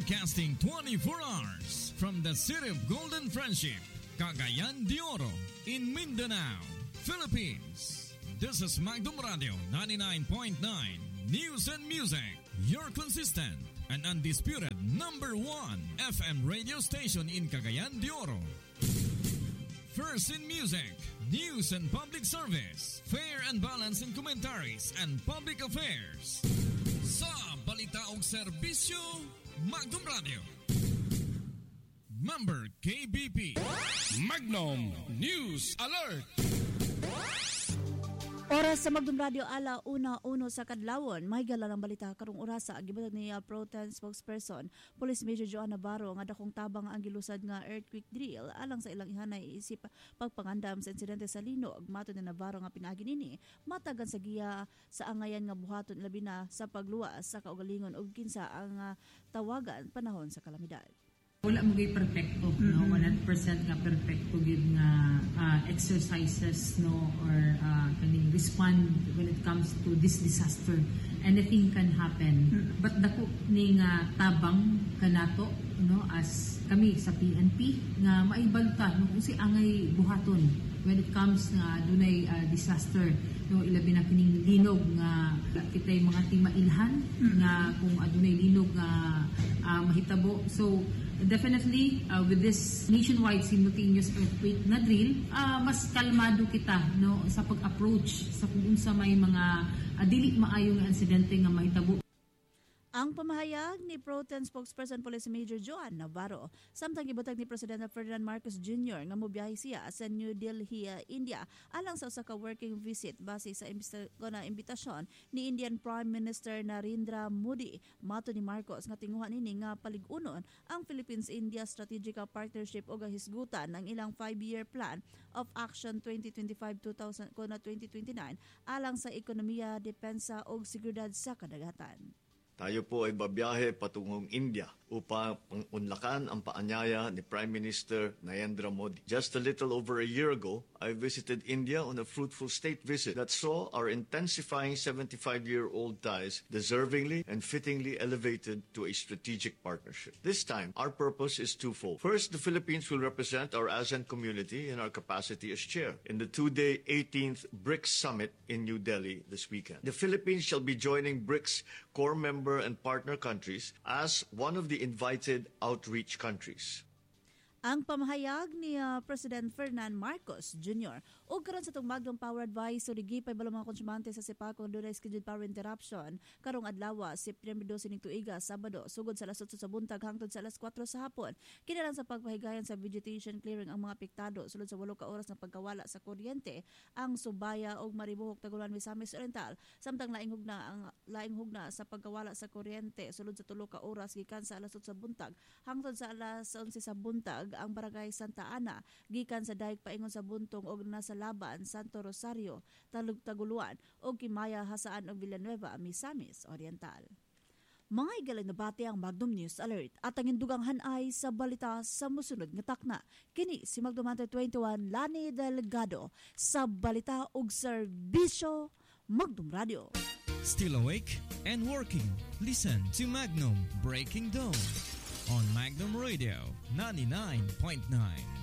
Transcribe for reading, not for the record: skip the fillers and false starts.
Broadcasting 24 hours from the city of Golden Friendship, Cagayan de Oro, in Mindanao, Philippines. This is Magdum Radio 99.9 News and Music, your consistent and undisputed number 1 FM radio station in Cagayan de Oro. First in music, news and public service, fair and balanced in commentaries and public affairs. Sa balita og serbisyo, Magdum Radio. Member KBP. Magnum News Alert. Oras sa Magdum Radio ala 1:01 sa kadlawon. May gala ng balita karong orasa gibuhat ni Pro Tem spokesperson Police Major Joan Navarro nga dakong tabang ang gilusad nga earthquake drill alang sa ilang ihanay isip pagpangandam sa insidente sa linog. Matud ni Navarro nga pinaagi nini matagan sa giya sa angayan nga buhaton labi na sa pagluwas sa kaugalingon ug kinsa ang tawagan panahon sa kalamidad. Wala mo gay perfecto, no? 100% nga perfecto gid nga exercises, no, or kaning respond when it comes to this disaster. Anything can happen. But dako ni nga tabang kanato, no, as kami sa PNP nga maibalutan no kung si angay buhaton when it comes nga dunay disaster, no, ilabi na kining linog nga kitay mga timailhan nga kung adunay linog nga mahitabo. So definitely, with this nationwide simultaneous earthquake na drill, mas kalmado kita, no, sa pag-approach sa kung sa may mga dili maayong insidente nga mahitabo. Ang pamahayag ni Pro Tem spokesperson Police Major Joan Navarro samtang gibutag ni President Ferdinand Marcos Jr. nga mobiyahe siya sa New Delhi, India alang sa usa ka working visit base sa imbitasyon ni Indian Prime Minister Narendra Modi. Mato ni Marcos nga tinguhan nini nga palig-unon ang Philippines-India Strategic Partnership o gahisgutan ang ilang 5-year plan of action 2025-2029 alang sa ekonomiya, depensa ug seguridad sa kadagatan. Tayo po ay babiyahe patungong India upang pangunlakan ang paanyaya ni Prime Minister Narendra Modi. Just a little over a year ago, I visited India on a fruitful state visit that saw our intensifying 75-year-old ties deservingly and fittingly elevated to a strategic partnership. This time, our purpose is twofold. First, the Philippines will represent our ASEAN community in our capacity as chair in the 2-day 18th BRICS Summit in New Delhi this weekend. The Philippines shall be joining BRICS core member and partner countries as one of the invited outreach countries. Ang pamahayag ni President Ferdinand Marcos Jr. ug karon sa itong Magnum Power Advisory gipay bala mga konsumante sa SEPAC kung dunay scheduled power interruption karong adlaw September 12 ning tuiga Sabado sugod sa alas 8 sa buntag hangtod sa alas 4 sa hapon. Kinalang sa pagpahigayon sa vegetation clearing ang mga apektado sulod sa 8 ka oras ng pagkawala sa kuryente ang Subaya ug Maribohok, Taguluan, Misamis Oriental samtang laing hugna sa pagkawala sa kuryente sulod sa 3 ka oras gikan sa alas 8 sa buntag hangtod sa alas 11 sa buntag ang Barangay Santa Ana gikan sa Daig Paingon sa Buntong og nasa Laban, Santo Rosario, Taguluan og Kimaya, Hasaan ug Villanueva, Misamis Oriental. Mga igalang nabati ang Magnum News Alert at ang induganghan ay sa balita sa musunod nga takna. Kini si Magnum Hunter 21 Lani Delgado sa balita ug serbisyo Magnum Radio. Still awake and working? Listen to Magnum Breaking Dawn on Magnum Radio 99.9.